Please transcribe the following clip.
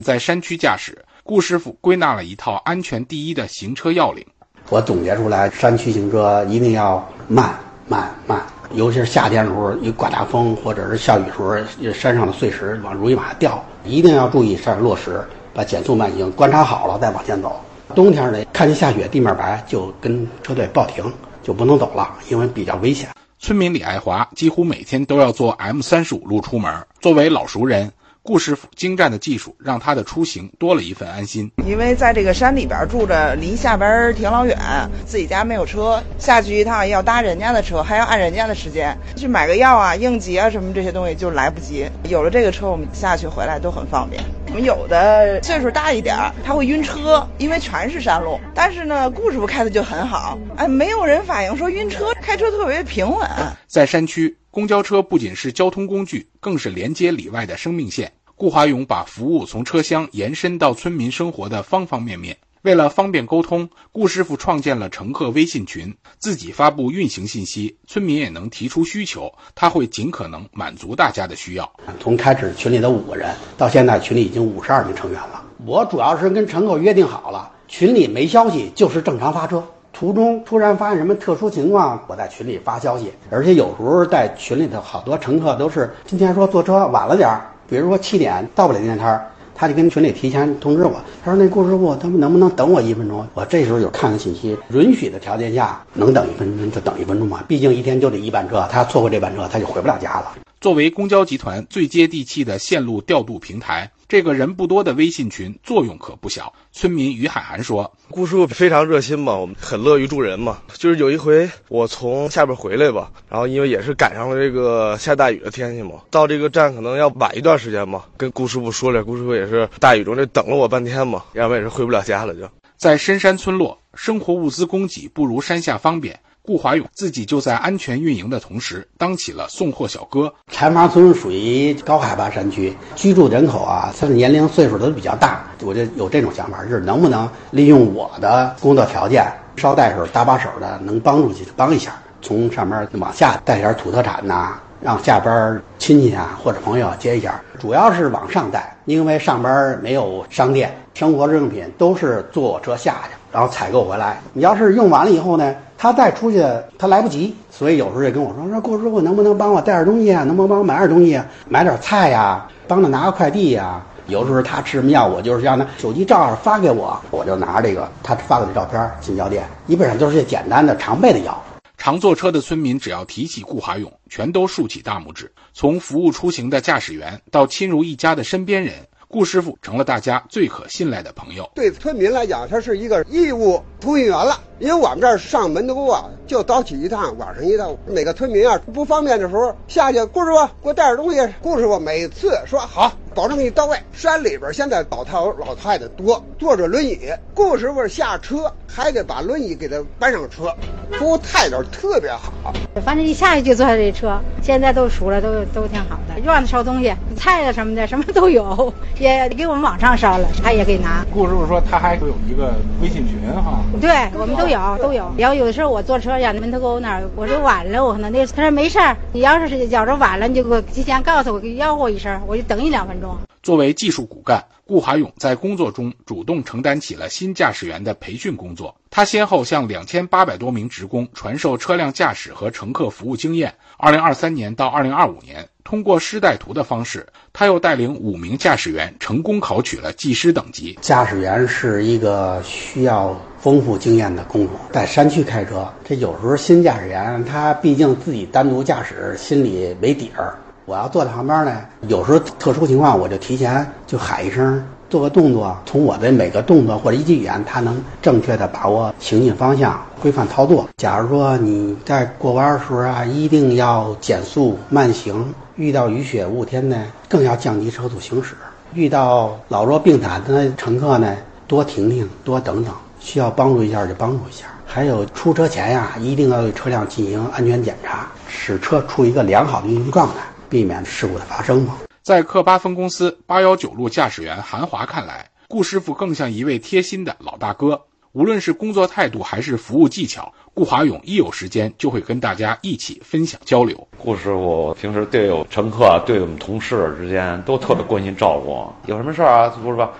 在山区驾驶，顾师傅归纳了一套安全第一的行车要领。 我总结出来，山区行车一定要慢，尤其是夏天的时候，一刮大风或者是下雨的时候，山上的碎石容易往下掉，一定要注意山上落石，把减速慢行观察好了再往前走。冬天呢，看见下雪地面白，就跟车队报停，就不能走了，因为比较危险。 村民李爱华几乎每天都要坐 M35 路出门，作为老熟人，顾师傅精湛的技术让他的出行多了一份安心。 因为在这个山里边住着，离下班挺老远，自己家没有车，下去一趟要搭人家的车，还要按人家的时间去买个药啊、应急啊什么这些东西就来不及。有了这个车，我们下去回来都很方便。我们有的岁数大一点，他会晕车，因为全是山路。但是呢，顾师傅开的就很好，没有人反映说晕车，开车特别平稳。 在山区，公交车不仅是交通工具，更是连接里外的生命线。顾华勇把服务从车厢延伸到村民生活的方方面面。为了方便沟通，顾师傅创建了乘客微信群，自己发布运行信息，村民也能提出需求，他会尽可能满足大家的需要。 从开始群里的5个人，到现在群里已经52名成员了。我主要是跟乘客约定好了，群里没消息就是正常发车，途中突然发现什么特殊情况，我在群里发消息。而且有时候在群里的好多乘客都是今天说坐车晚了点，比如说7点到不了地摊，他就跟群里提前通知我，他说那顾师傅他们能不能等我1分钟？我这时候有看看信息，允许的条件下能等1分钟就等1分钟嘛，毕竟一天就这一班车，他错过这班车他就回不了家了。 作为公交集团最接地气的线路调度平台，这个人不多的微信群作用可不小。村民于海涵说， 顾师傅非常热心嘛，我们很乐于助人嘛。就是有一回我从下边回来吧，然后因为也是赶上了这个下大雨的天气嘛，到这个站可能要晚一段时间嘛，跟顾师傅说了，顾师傅也是大雨中这等了我半天嘛，要不然也是回不了家了就。 在深山村落，生活物资供给不如山下方便，顾华勇自己就在安全运营的同时当起了送货小哥。 柴房村属于高海拔山区，居住人口啊，他的年龄岁数都比较大，我就有这种想法，就是能不能利用我的工作条件，捎带手搭把手的能帮助去帮一下，从上面往下带点土特产呐，让下边亲戚啊或者朋友接一下，主要是往上带，因为上边没有商店，生活日用品都是坐车下去，然后采购回来。你要是用完了以后呢，他再出去他来不及，所以有时候也跟我说顾师傅能不能帮我带点东西啊，能不能帮我买点东西啊，买点菜呀，帮他拿个快递呀。有时候他吃什么药，我就是让他手机照发给我，我就拿这个他发的照片进药店，基本上都是些简单的常备的药。 常坐车的村民只要提起顾华勇，全都竖起大拇指。从服务出行的驾驶员到亲如一家的身边人，顾师傅成了大家最可信赖的朋友。 对村民来讲，他是一个义务通讯员了，因为我们这儿上门头沟啊，就早起一趟，晚上一趟。每个村民啊不方便的时候下去，顾师傅给我带点东西。顾师傅每次说好，保证给你到位。山里边现在老太太多，坐着轮椅，顾师傅下车还得把轮椅给他搬上车，服务态度特别好。 反正一下去就坐这车，现在都熟了，都挺好的。院子烧东西，菜啊什么的，什么都有，也给我们往上烧了，他也给拿。 顾师傅说他还有一个微信群哈。 对，我们都有。然后有的时候我坐车呀，门头沟那儿，我说晚了，我可能他说没事儿，你要是觉着晚了，你就给我提前告诉我，吆喝一声，我就等1、2分钟。 作为技术骨干，顾华勇在工作中主动承担起了新驾驶员的培训工作。他先后向2800多名职工传授车辆驾驶和乘客服务经验。2023年到2025年，通过师带徒的方式，他又带领5名驾驶员成功考取了技师等级。 驾驶员是一个需要丰富经验的工种，在山区开车，这有时候新驾驶员他毕竟自己单独驾驶，心里没底儿。我要坐在旁边呢，有时候特殊情况我就提前就喊一声，做个动作，从我的每个动作或者一句语言，他能正确的把握行进方向，规范操作。假如说你在过弯的时候啊，一定要减速慢行，遇到雨雪雾天呢，更要降低车速行驶。遇到老弱病残的乘客呢，多停停，多等等，需要帮助一下就帮助一下。还有出车前呀，一定要对车辆进行安全检查，使车处于一个良好的运行状态，避免事故的发生嘛。 在克巴分公司819路驾驶员韩华看来，顾师傅更像一位贴心的老大哥。 无论是工作态度还是服务技巧，顾华勇一有时间就会跟大家一起分享交流。 顾师傅平时对我乘客对我们同事之间都特别关心照顾，有什么事啊，不是吧？